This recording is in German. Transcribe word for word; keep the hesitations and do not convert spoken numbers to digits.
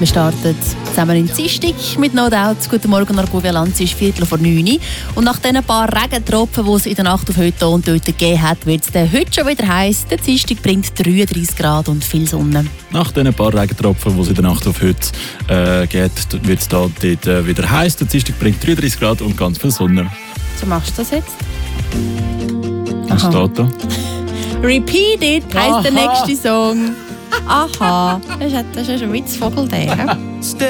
Wir starten zusammen in Dienstag mit No Doubt. Guten Morgen, Argovia Lanz, ist Viertel vor neun. Und nach diesen paar Regentropfen, die es in der Nacht auf heute und dort gegeben hat, wird es heute schon wieder heiß. Der Dienstag bringt dreiunddreißig Grad und viel Sonne. Nach diesen paar Regentropfen, die es in der Nacht auf heute äh, geht, wird es da dort äh, wieder heiß. Der Dienstag bringt dreiunddreißig Grad und ganz viel Sonne. So machst du das jetzt? Was steht da? Repeat it heisst der nächste Song. Aha, das ist, das ist ein Witzvogel, der.